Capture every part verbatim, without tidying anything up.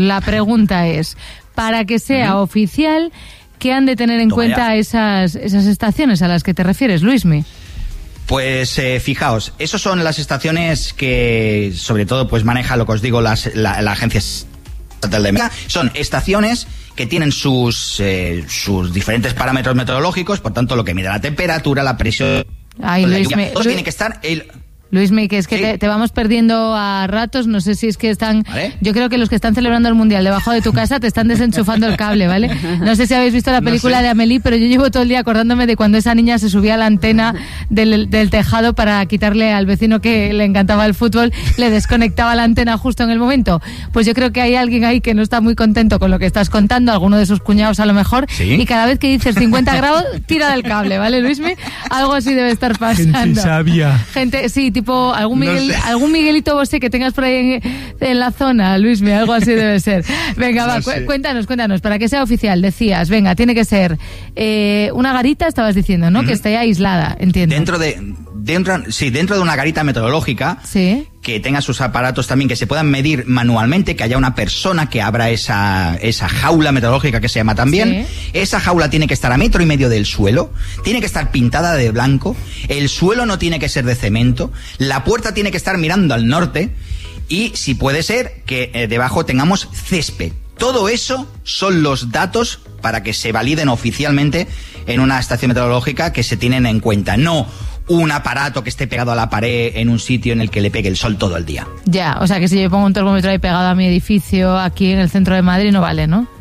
La pregunta es, para que sea uh-huh. oficial, ¿qué han de tener en Toma cuenta ya. esas esas estaciones a las que te refieres, Luismi? Pues eh, fijaos, esas son las estaciones que sobre todo pues maneja lo que os digo las, la, la agencia estatal de meteorología. Son estaciones que tienen sus eh, sus diferentes parámetros meteorológicos, por tanto lo que mide la temperatura, la presión. Ay, Luis, me, todo Luis, tiene que estar el Luismi, que es que ¿Sí? te, te vamos perdiendo a ratos, no sé si es que están... ¿Vale? Yo creo que los que están celebrando el Mundial debajo de tu casa te están desenchufando el cable, ¿vale? No sé si habéis visto la película no sé. de Amélie, pero yo llevo todo el día acordándome de cuando esa niña se subía a la antena del, del tejado para quitarle al vecino que le encantaba el fútbol, le desconectaba la antena justo en el momento. Pues yo creo que hay alguien ahí que no está muy contento con lo que estás contando, alguno de sus cuñados a lo mejor, ¿Sí? y cada vez que dices cincuenta grados, tira del cable, ¿vale, Luismi? Algo así debe estar pasando. Gente sabia. Gente, sí, tipo algún Miguel... No sé. Algún Miguelito Bosé que tengas por ahí en, en la zona, Luismi, algo así debe ser. Venga, no va, sé. cu- cuéntanos, cuéntanos, para que sea oficial, decías, venga, tiene que ser eh, una garita, estabas diciendo, ¿no? Mm-hmm. Que esté aislada, entiendo. Dentro de, dentro, sí, dentro de una garita meteorológica, sí. que tenga sus aparatos también, que se puedan medir manualmente, que haya una persona que abra esa, esa jaula meteorológica que se llama también. Sí. Esa jaula tiene que estar a metro y medio del suelo, tiene que estar pintada de blanco, el suelo no tiene que ser de cemento, la puerta tiene que estar mirando al norte y, si puede ser, que eh, debajo tengamos césped. Todo eso son los datos para que se validen oficialmente en una estación meteorológica que se tienen en cuenta. No un aparato que esté pegado a la pared en un sitio en el que le pegue el sol todo el día. Ya, o sea que si yo pongo un termómetro ahí pegado a mi edificio aquí en el centro de Madrid no vale, ¿no?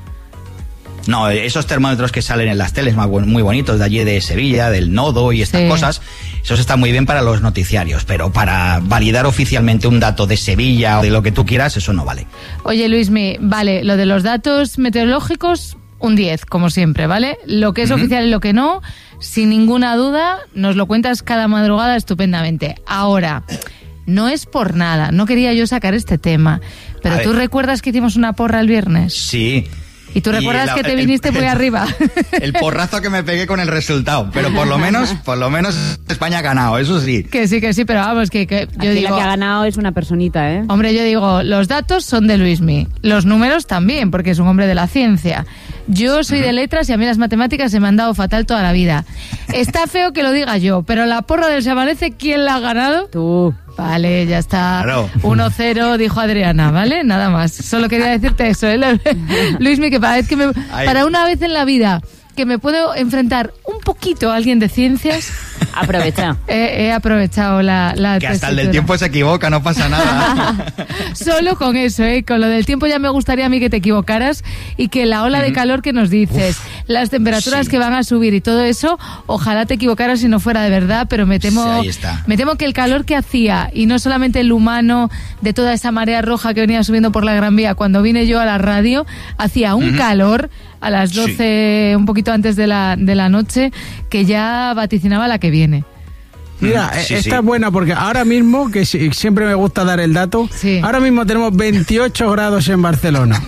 No, esos termómetros que salen en las teles muy bonitos de allí de Sevilla, del Nodo y estas sí. cosas, esos están muy bien para los noticiarios, pero para validar oficialmente un dato de Sevilla o de lo que tú quieras, eso no vale. Oye, Luismi, vale, lo de los datos meteorológicos, un diez, como siempre, ¿vale? Lo que es uh-huh. oficial y lo que no, sin ninguna duda, nos lo cuentas cada madrugada estupendamente. Ahora, no es por nada, no quería yo sacar este tema, pero ¿tú recuerdas que hicimos una porra el viernes? Sí. ¿Y tú recuerdas y la, que te viniste el, muy arriba? El porrazo que me pegué con el resultado, pero por lo menos, por lo menos España ha ganado, eso sí. Que sí, que sí, pero vamos, que, que yo Aquí digo... la que ha ganado es una personita, ¿eh? Hombre, yo digo, los datos son de Luismi, los números también, porque es un hombre de la ciencia. Yo soy uh-huh. de letras y a mí las matemáticas se me han dado fatal toda la vida. Está feo que lo diga yo, pero la porra del Se Amanece, ¿quién la ha ganado? Tú. Vale, ya está. Claro. uno cero, dijo Adriana, ¿vale? Nada más. Solo quería decirte eso, ¿eh? Luismi, que para, vez que me, para una vez en la vida que me puedo enfrentar un poquito a alguien de ciencias... Aprovecha. He, he aprovechado la, la Que hasta el del tiempo se equivoca, no pasa nada. Solo con eso, ¿eh? Con lo del tiempo ya me gustaría a mí que te equivocaras y que la ola uh-huh. de calor que nos dices, Uf, las temperaturas sí. que van a subir y todo eso, ojalá te equivocaras si no fuera de verdad, pero me temo, sí, ahí está. me temo que el calor que hacía, y no solamente el humano de toda esa marea roja que venía subiendo por la Gran Vía, cuando vine yo a la radio, hacía un uh-huh. calor a las doce, sí. un poquito antes de la, de la noche, que ya vaticinaba la que viene. Mira, sí, esta sí. es buena porque ahora mismo, que siempre me gusta dar el dato, sí. ahora mismo tenemos veintiocho grados en Barcelona.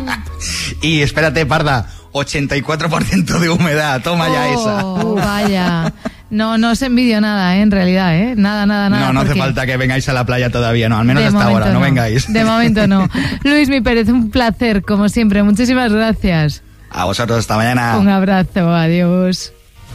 Y espérate, Parda, ochenta y cuatro por ciento de humedad, toma oh, ya esa. Oh, vaya. No, no os envidio nada, ¿eh? En realidad, ¿eh? Nada, nada, nada. No, no hace falta que vengáis a la playa todavía, no, al menos hasta ahora, no, no vengáis. De momento no. Luismi Pérez, un placer, como siempre, muchísimas gracias. A vosotros, hasta mañana. Un abrazo, adiós.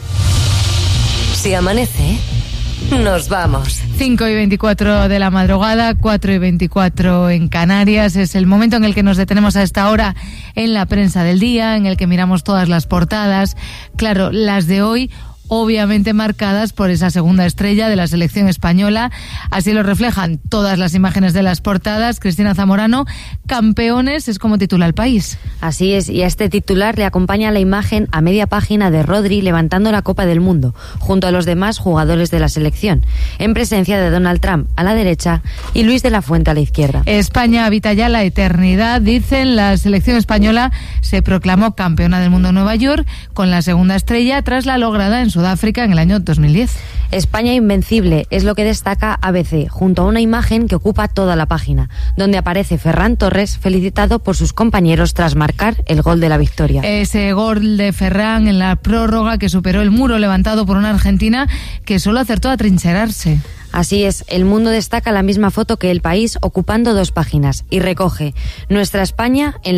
Si amanece, nos vamos. cinco y veinticuatro de la madrugada, cuatro y veinticuatro en Canarias. Es el momento en el que nos detenemos a esta hora en la prensa del día, en el que miramos todas las portadas. Claro, las de hoy, obviamente marcadas por esa segunda estrella de la selección española. Así lo reflejan todas las imágenes de las portadas. Cristina Zamorano, campeones, es como titula El País. Así es, y a este titular le acompaña la imagen a media página de Rodri levantando la Copa del Mundo, junto a los demás jugadores de la selección, en presencia de Donald Trump a la derecha y Luis de la Fuente a la izquierda. España habita ya la eternidad, dicen. La selección española se proclamó campeona del mundo en Nueva York con la segunda estrella tras la lograda en Sudáfrica en el año dos mil diez. España invencible es lo que destaca A B C, junto a una imagen que ocupa toda la página, donde aparece Ferran Torres felicitado por sus compañeros tras marcar el gol de la victoria. Ese gol de Ferran en la prórroga que superó el muro levantado por una Argentina que solo acertó a trincherarse. Así es, El Mundo destaca la misma foto que El País, ocupando dos páginas, y recoge: nuestra España en